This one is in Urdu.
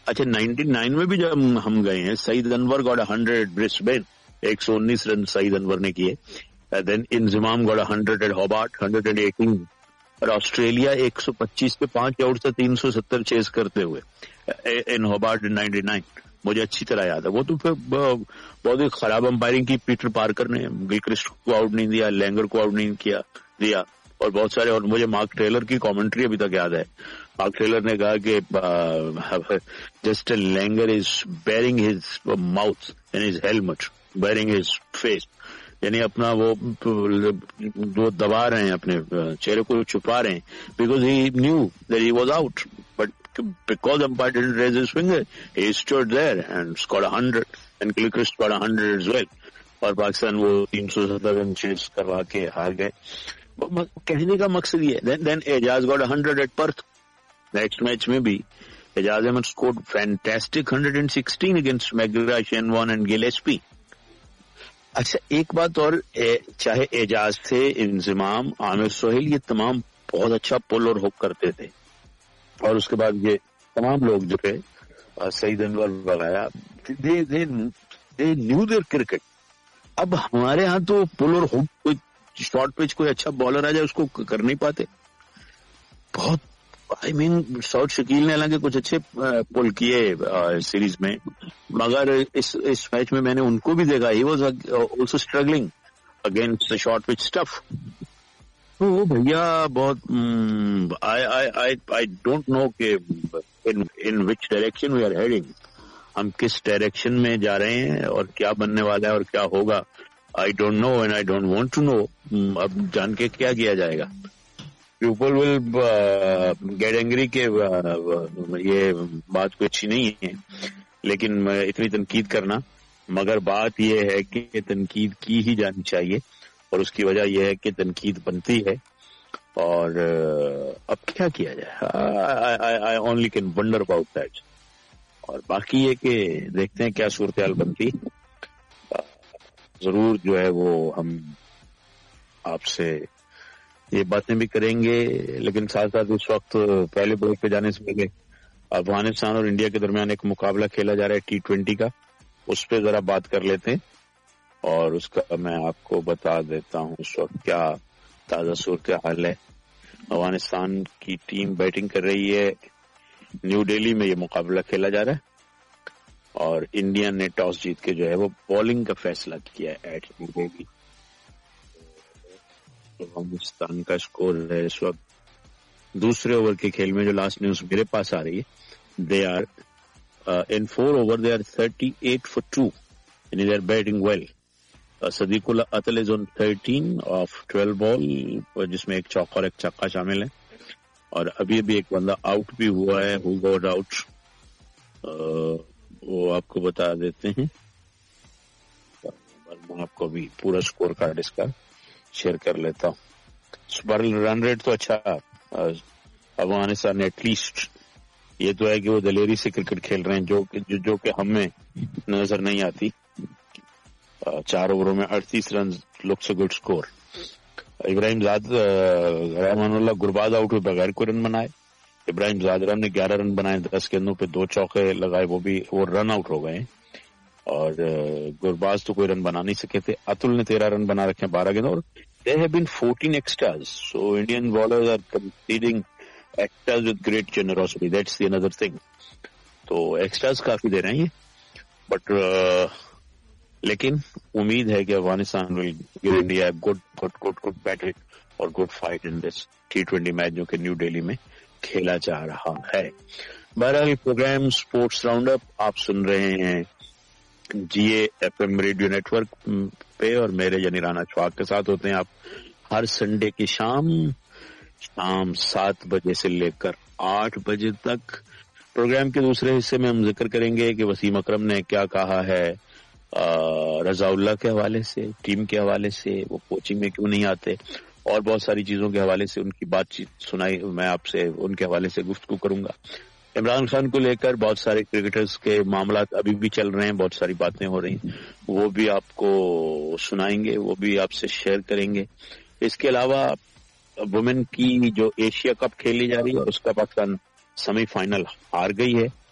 اچھا 99 میں بھی جب ہم گئے ہیں, سعید انور گاٹ 100 ایٹ برسبین, 119 رن سعید انور نے کیے. دین انضمام گاٹ 100 ایٹ ہوبارٹ, 118. اور آسٹریلیا 125 پہ 5 آؤٹ سے 370 چیز کرتے ہوئے ان ہوبارٹ 99, مجھے اچھی طرح یاد ہے. وہ تو پھر بہت ہی خراب امپائرنگ کی پیٹر پارکر نے, گلکرسٹ کو آؤٹ نہیں دیا, لینگر کو آؤٹ نہیں دیا, اور بہت سارے. اور مجھے مارک ٹیلر کی کامنٹری ابھی تک یاد ہے. مارک ٹیلر نے کہا کہ just Langer is bearing his mouth in his helmet, bearing his face, یعنی اپنا وہ جو دبا رہے ہیں اپنے چہرے کو چھپا رہے ہیں, because he new that he was out, but because umpire didn't raise his finger, he stood there and scored 100, and Gilchrist scored 100 as well. اور پاکستان وہ 370 رن چیز کروا کے ہار گئے. کہنے کا مقصد یہ ہے. then Ejaz got 100 at Perth. Next match میں بھی اعجاز Ahmad scored fantastic 116 against McGrath, Shane Warne and Gillespie. اچھا ایک بات اور, چاہے اعجاز تھے, انضمام, عامر سہیل, یہ تمام بہت اچھا پل اور ہک کرتے تھے, اور اس کے بعد یہ تمام لوگ جو ہے سعید انور وغیرہ, they knew their cricket. اب ہمارے ہاں تو پل اور ہک, کوئی شارٹ پچ کوئی اچھا بالر آ جائے اس کو کر نہیں پاتے. بہت سعود شکیل نے حالانکہ کچھ اچھے پل کیے سیریز میں, مگر اس میچ میں نے ان کو بھی دیکھا, he was also struggling against short pitch stuff. تو بھیا بہت آئی ڈونٹ نو کہ ان which direction we are heading, ہم کس ڈائریکشن میں جا رہے ہیں اور کیا بننے والا ہے اور کیا ہوگا. I don't know and I don't want to know. اب جان کے کیا کیا جائے گا. پیپل ول گیٹ اینگری کہ یہ بات کوئی اچھی نہیں ہے, لیکن اتنی تنقید کرنا, مگر بات یہ ہے کہ تنقید کی ہی جانی چاہیے, اور اس کی وجہ یہ ہے کہ تنقید بنتی ہے. اور اب کیا کیا جائے, I only can wonder about that. اور باقی یہ کہ دیکھتے ہیں کیا صورتحال بنتی. ضرور جو ہے وہ ہم آپ سے یہ باتیں بھی کریں گے, لیکن ساتھ ساتھ اس وقت پہلے بریک پہ جانے سے پہلے افغانستان اور انڈیا کے درمیان ایک مقابلہ کھیلا جا رہا ہے T20 کا, اس پہ ذرا بات کر لیتے ہیں. اور اس کا میں آپ کو بتا دیتا ہوں اس وقت کیا تازہ صورتحال ہے. افغانستان کی ٹیم بیٹنگ کر رہی ہے, نیو دہلی میں یہ مقابلہ کھیلا جا رہا ہے, اور انڈیا نے ٹاس جیت کے جو ہے وہ بالنگ کا فیصلہ کیا ہے ایٹ نیو دہلی. افغانستان کا اسکور ہے اس وقت دوسرے اوور کے کھیل میں, جو لاسٹ نیوز میرے پاس آ رہی ہے, they are in 4 over they are 38 for 2, یعنی they are batting well. Siddiq Allah Atul is on 13 of 12 بال, جس میں ایک چوکا اور ایک چھکا شامل ہے. اور ابھی ایک بندہ آؤٹ بھی ہوا ہے, ہو گاٹ آؤٹ, وہ آپ کو بتا دیتے ہیں. میں آپ کو ابھی پورا اسکور کارڈ اس کا شیئر کر لیتا ہوں. پر رن ریٹ تو اچھا افغانستان نے, ایٹ لیسٹ یہ تو ہے کہ وہ دلیری سے کرکٹ کھیل رہے ہیں, جو کہ ہمیں نظر نہیں آتی. 4 اووروں میں 38 رن, لکس اے گڈ اسکور. ابراہیم زاد, رحمان اللہ گرباز آؤٹ ہوئے بغیر کوئی رن بنائے. ابراہیم زادرا نے 11 رن بنائے, 10 گیندوں پہ 2 چوکے لگائے, وہ رن آؤٹ ہو گئے. اور گرباز تو کوئی رن بنا نہیں سکے تھے. اتل نے 13 رن بنا رکھے ہیں 12 گیندوں, اور there have been 14 extras, so Indian bowlers are conceding extras with great generosity. That's the another thing. تو extras کافی دے رہے ہیں, بٹ لیکن امید ہے کہ Afghanistan will give India good battle اور good fight in this T20 match جو کہ نیو دہلی میں کھیلا جا رہا ہے. بہرحال پروگرام اسپورٹس راؤنڈ اپ آپ سن رہے ہیں GAFM ریڈیو نیٹ ورک پہ, اور میرے یعنی رانا چواگ کے ساتھ ہوتے ہیں آپ ہر سنڈے کی شام 7 بجے سے لے کر 8 بجے تک. پروگرام کے دوسرے حصے میں ہم ذکر کریں گے کہ وسیم اکرم نے کیا کہا ہے رضا اللہ کے حوالے سے, ٹیم کے حوالے سے, وہ کوچنگ میں کیوں نہیں آتے, اور بہت ساری چیزوں کے حوالے سے ان کی بات چیت سنائی. میں آپ سے ان کے حوالے سے گفتگو کروں گا. عمران خان کو لے کر بہت سارے کرکٹرز کے معاملات ابھی بھی چل رہے ہیں, بہت ساری باتیں ہو رہی ہیں, وہ بھی آپ کو سنائیں گے, وہ بھی آپ سے شیئر کریں گے. اس کے علاوہ وومن کی جو ایشیا کپ کھیلی جا رہی ہے, اس کا پاکستان سیمی فائنل ہار گئی ہے.